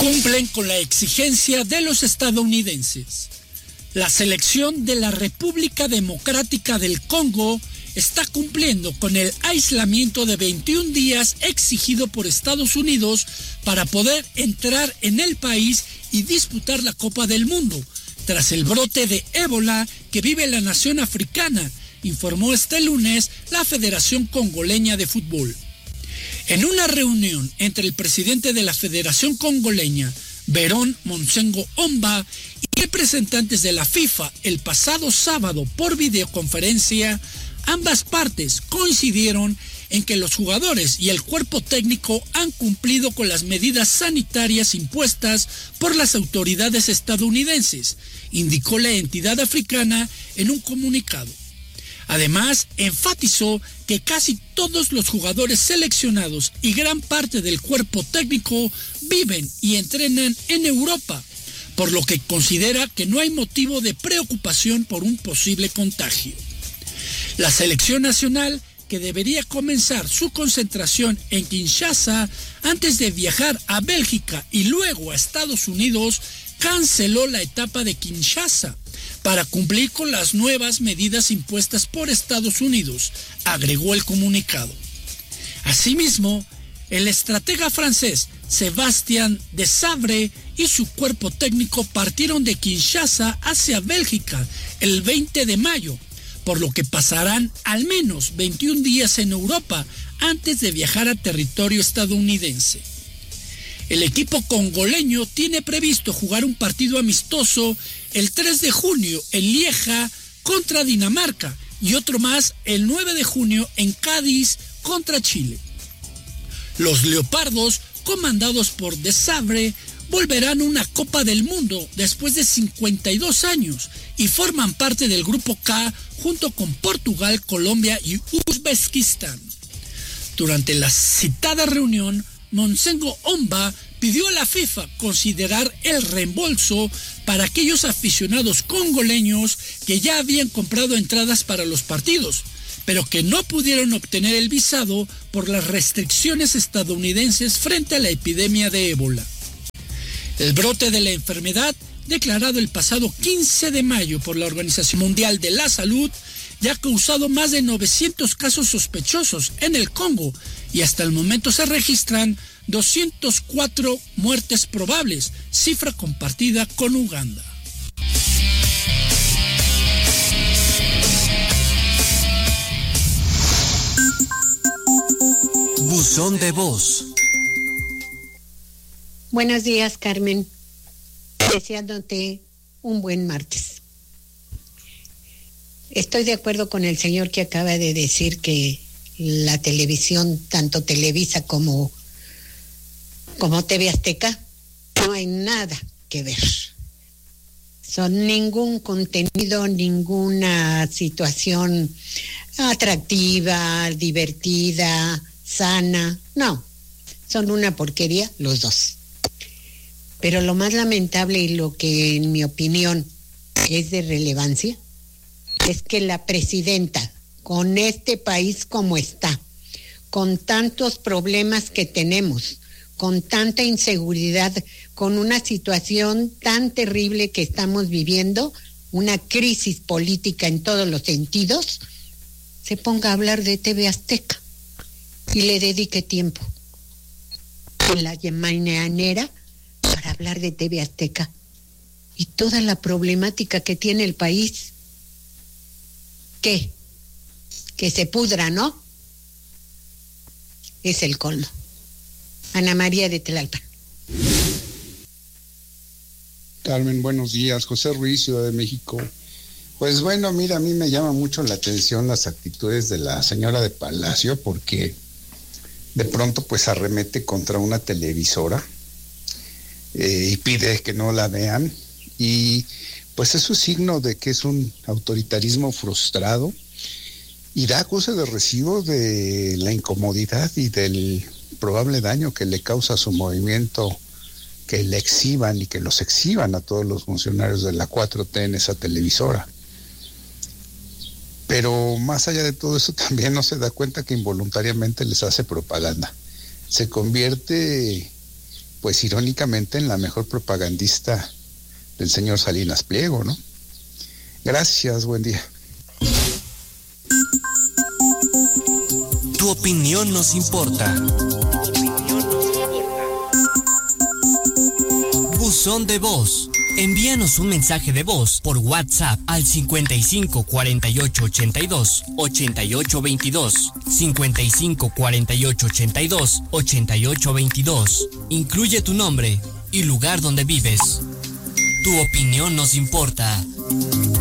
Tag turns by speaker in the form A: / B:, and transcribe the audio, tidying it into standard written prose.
A: cumplen con la exigencia de los estadounidenses. La selección de la República Democrática del Congo está cumpliendo con el aislamiento de 21 días exigido por Estados Unidos para poder entrar en el país y disputar la Copa del Mundo, tras el brote de ébola que vive la nación africana, informó este lunes la Federación Congoleña de Fútbol. En una reunión entre el presidente de la Federación Congoleña, Verón Monsengo Omba, y representantes de la FIFA el pasado sábado por videoconferencia, ambas partes coincidieron en que los jugadores y el cuerpo técnico han cumplido con las medidas sanitarias impuestas por las autoridades estadounidenses, indicó la entidad africana en un comunicado. Además, enfatizó que casi todos los jugadores seleccionados y gran parte del cuerpo técnico viven y entrenan en Europa, por lo que considera que no hay motivo de preocupación por un posible contagio. La selección nacional, que debería comenzar su concentración en Kinshasa antes de viajar a Bélgica y luego a Estados Unidos, canceló la etapa de Kinshasa para cumplir con las nuevas medidas impuestas por Estados Unidos, agregó el comunicado. Asimismo, el estratega francés Sébastien Desabre y su cuerpo técnico partieron de Kinshasa hacia Bélgica el 20 de mayo, por lo que pasarán al menos 21 días en Europa antes de viajar a territorio estadounidense. El equipo congoleño tiene previsto jugar un partido amistoso el 3 de junio en Lieja contra Dinamarca y otro más el 9 de junio en Cádiz contra Chile. Los leopardos, comandados por Desabre, volverán a una Copa del Mundo después de 52 años y forman parte del Grupo K junto con Portugal, Colombia y Uzbekistán. Durante la citada reunión, Monsengo Omba pidió a la FIFA considerar el reembolso para aquellos aficionados congoleños que ya habían comprado entradas para los partidos, pero que no pudieron obtener el visado por las restricciones estadounidenses frente a la epidemia de ébola. El brote de la enfermedad, declarado el pasado 15 de mayo por la Organización Mundial de la Salud, ya ha causado más de 900 casos sospechosos en el Congo y hasta el momento se registran 204 muertes probables, cifra compartida con Uganda.
B: Buzón de voz.
C: Buenos días, Carmen. Deseándote un buen martes. Estoy de acuerdo con el señor que acaba de decir que la televisión, tanto Televisa como TV Azteca, no hay nada que ver. Son ningún contenido, ninguna situación atractiva, divertida, sana. No, son una porquería los dos. Pero lo más lamentable y lo que en mi opinión es de relevancia es que la presidenta, con este país como está, con tantos problemas que tenemos, con tanta inseguridad, con una situación tan terrible que estamos viviendo, una crisis política en todos los sentidos, se ponga a hablar de TV Azteca y le dedique tiempo en la mañanera para hablar de TV Azteca y toda la problemática que tiene el país. ¿Qué? Que se pudra, ¿no? Es el colmo. Ana María de Tlalpan.
D: Carmen, buenos días. José Ruiz, Ciudad de México. Pues bueno, mira, a mí me llama mucho la atención las actitudes de la señora de Palacio, porque de pronto pues arremete contra una televisora y pide que no la vean, y pues es un signo de que es un autoritarismo frustrado y da acuse de recibo de la incomodidad y del probable daño que le causa a su movimiento que le exhiban y que los exhiban a todos los funcionarios de la 4T en esa televisora. Pero más allá de todo eso, también no se da cuenta que involuntariamente les hace propaganda. Se convierte pues irónicamente en la mejor propagandista del señor Salinas Pliego, ¿no? Gracias, buen día.
B: Tu opinión nos importa. Buzón de voz. Envíanos un mensaje de voz por WhatsApp al 55 48 82 88 22. 55 48 82 88 22. Incluye tu nombre y lugar donde vives. Tu opinión nos importa.